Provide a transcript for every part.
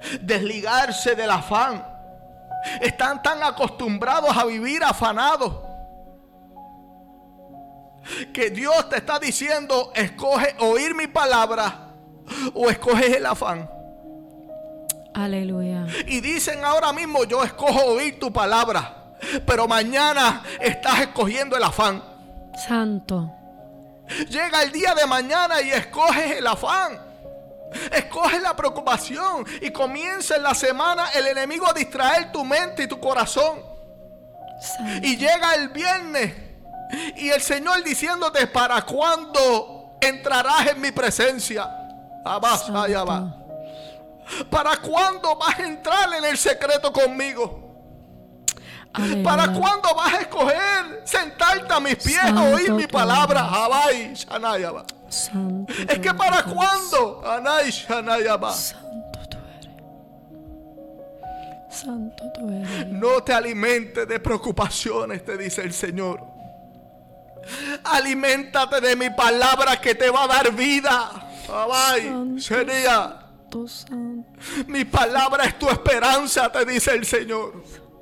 desligarse del afán. Están tan acostumbrados a vivir afanados que Dios te está diciendo: escoge oír mi palabra o escoges el afán. Aleluya. Y dicen ahora mismo: yo escojo oír tu palabra, pero mañana estás escogiendo el afán. Santo. Llega el día de mañana y escoges el afán, escoges la preocupación, y comienza en la semana el enemigo a distraer tu mente y tu corazón. Santo. Y llega el viernes y el Señor diciéndote: ¿para cuándo entrarás en mi presencia? Allá va. ¿Para cuándo vas a entrar en el secreto conmigo? Aleluya. ¿Para cuándo vas a escoger sentarte a mis pies a oír mi palabra? Santo. Es que ¿para cuándo? Santo tú eres. Santo tú eres. No te alimentes de preocupaciones, te dice el Señor. Aliméntate de mi palabra que te va a dar vida. Sería. Santo. Mi palabra es tu esperanza, te dice el Señor.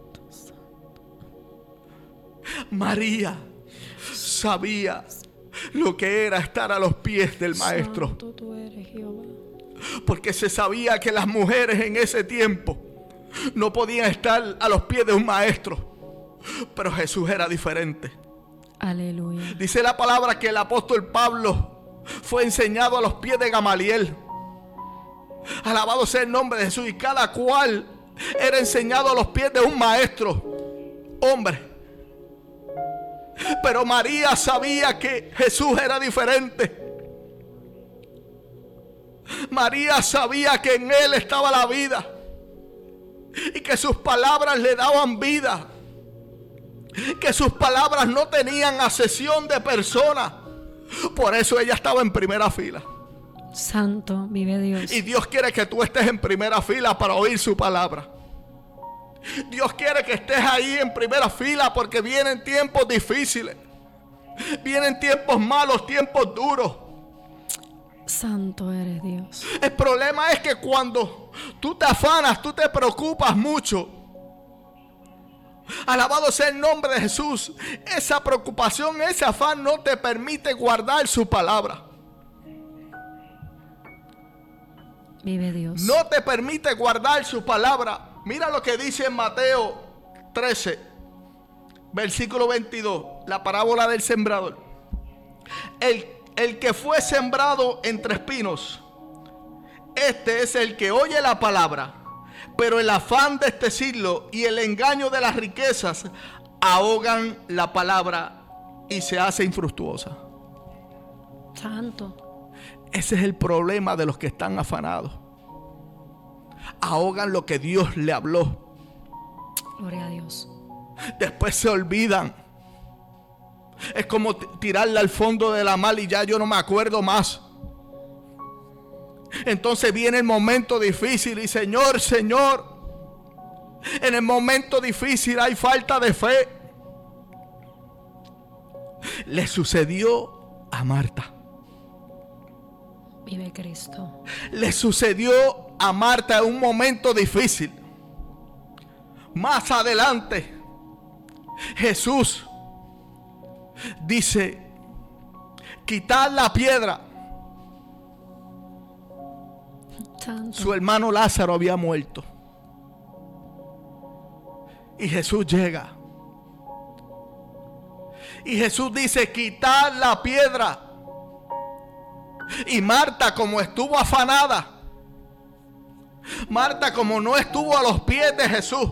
María sabía lo que era estar a los pies del Maestro. Santo tú eres, Jehová. Porque se sabía que las mujeres en ese tiempo no podían estar a los pies de un maestro. Pero Jesús era diferente. Aleluya. Dice la palabra que el apóstol Pablo fue enseñado a los pies de Gamaliel. Alabado sea el nombre de Jesús. Y cada cual era enseñado a los pies de un maestro, hombre. Pero María sabía que Jesús era diferente. María sabía que en Él estaba la vida y que sus palabras le daban vida, que sus palabras no tenían acepción de persona. Por eso ella estaba en primera fila. Santo, vive Dios. Y Dios quiere que tú estés en primera fila para oír su palabra. Dios quiere que estés ahí en primera fila porque vienen tiempos difíciles. Vienen tiempos malos, tiempos duros. Santo eres Dios. El problema es que cuando tú te afanas, tú te preocupas mucho. Alabado sea el nombre de Jesús. Esa preocupación, ese afán no te permite guardar su palabra. Vive Dios. No te permite guardar su palabra. Mira lo que dice en Mateo 13, versículo 22, la parábola del sembrador. El que fue sembrado entre espinos, este es el que oye la palabra, pero el afán de este siglo y el engaño de las riquezas ahogan la palabra y se hace infructuosa. Santo. Ese es el problema de los que están afanados. Ahogan lo que Dios le habló. Gloria a Dios. Después se olvidan. Es como tirarla al fondo de la mar y ya yo no me acuerdo más. Entonces viene el momento difícil y Señor, en el momento difícil hay falta de fe. Le sucedió a Marta. Vive Cristo. Le sucedió a Marta en un momento difícil. Más adelante, Jesús dice: quitar la piedra. Santo. Su hermano Lázaro había muerto. Y Jesús llega. Y Jesús dice: quitar la piedra. Y Marta, como estuvo afanada, Marta, como no estuvo a los pies de Jesús,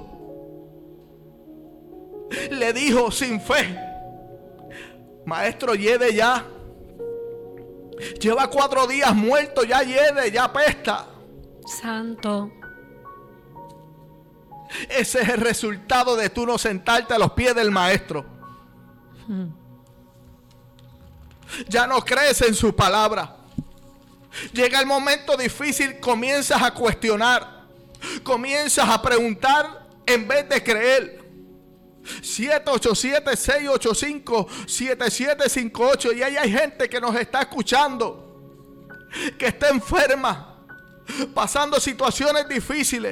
le dijo sin fe: Maestro, lleve ya. Lleva 4 días muerto, ya lleve, ya apesta. Santo. Ese es el resultado de tú no sentarte a los pies del Maestro. Ya no crees en su palabra. Llega el momento difícil, comienzas a cuestionar, comienzas a preguntar en vez de creer. 787-685-7758. Y ahí hay gente que nos está escuchando, que está enferma, pasando situaciones difíciles,